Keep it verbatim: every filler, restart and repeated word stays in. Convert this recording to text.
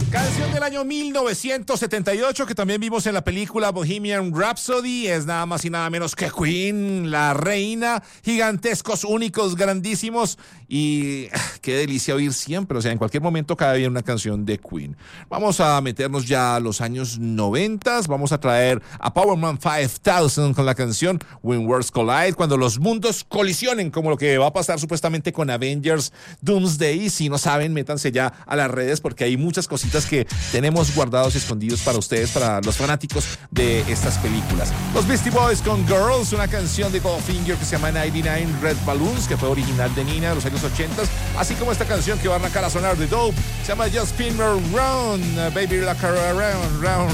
Canción del año mil novecientos setenta y ocho que también vimos en la película Bohemian Rhapsody. Es nada más y nada menos que Queen, la reina. Gigantescos, únicos, grandísimos. Y qué delicia oír siempre. O sea, en cualquier momento cae bien una canción de Queen. Vamos a meternos ya a los años noventa. Vamos a traer a Power Man cinco mil con la canción When Worlds Collide. Cuando los mundos colisionen, como lo que va a pasar supuestamente con Avengers Doomsday. Si no saben, métanse ya a las redes porque hay muchas cositas que tenemos guardados y escondidos para ustedes, para los fanáticos de estas películas. Los Beastie Boys con Girls, una canción de Goldfinger que se llama noventa y nueve Red Balloons, que fue original de Nina de los años ochenta, así como esta canción que va a arrancar a sonar de Dope, se llama Just Spin Me Round, Baby Like a Round, Round.